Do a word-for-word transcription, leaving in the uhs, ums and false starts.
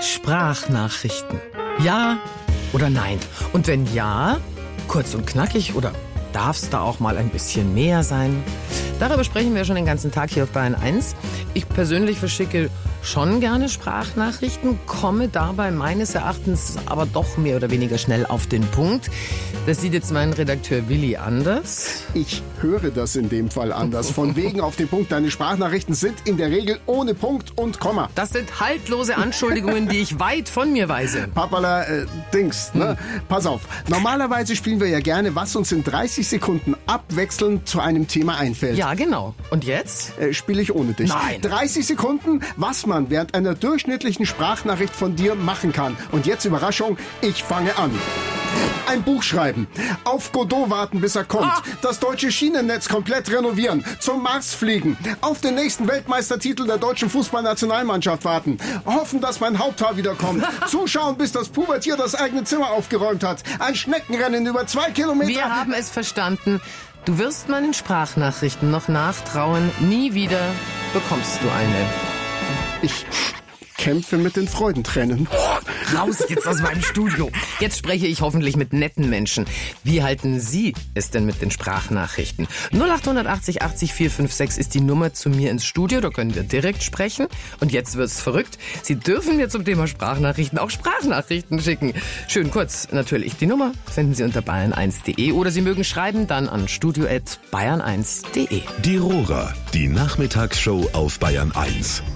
Sprachnachrichten. Ja oder nein? Und wenn ja, kurz und knackig oder darf es da auch mal ein bisschen mehr sein? Darüber sprechen wir schon den ganzen Tag hier auf Bayern eins. Ich persönlich verschicke schon gerne Sprachnachrichten, komme dabei meines Erachtens aber doch mehr oder weniger schnell auf den Punkt. Das sieht jetzt mein Redakteur Willi anders. Ich höre das in dem Fall anders. Von wegen auf den Punkt. Deine Sprachnachrichten sind in der Regel ohne Punkt und Komma. Das sind haltlose Anschuldigungen, die ich weit von mir weise. Papala, äh, Dings, ne? Hm. Pass auf. Normalerweise spielen wir ja gerne, was uns in dreißig Sekunden abwechselnd zu einem Thema einfällt. Ja, genau. Und jetzt? Äh, spiele ich ohne dich. Nein. dreißig Sekunden, was man während einer durchschnittlichen Sprachnachricht von dir machen kann. Und jetzt Überraschung, ich fange an. Ein Buch schreiben, auf Godot warten, bis er kommt, ah. das deutsche Schienennetz komplett renovieren, zum Mars fliegen, auf den nächsten Weltmeistertitel der deutschen Fußballnationalmannschaft warten, hoffen, dass mein Haupthaar wiederkommt, zuschauen, bis das Pubertier das eigene Zimmer aufgeräumt hat, ein Schneckenrennen über zwei Kilometer... Wir haben es verstanden. Du wirst meinen Sprachnachrichten noch nachtrauen. Nie wieder bekommst du eine. Ich... kämpfe mit den Freudentränen. Oh, raus jetzt aus meinem Studio. Jetzt spreche ich hoffentlich mit netten Menschen. Wie halten Sie es denn mit den Sprachnachrichten? null acht achtzig achtzig vier fünf sechs ist die Nummer zu mir ins Studio. Da können wir direkt sprechen. Und jetzt wird's verrückt. Sie dürfen mir zum Thema Sprachnachrichten auch Sprachnachrichten schicken. Schön kurz natürlich. Die Nummer finden Sie unter bayern eins punkt de oder Sie mögen schreiben dann an studio at bayern eins punkt de. Die Rohrer, die Nachmittagsshow auf Bayern eins.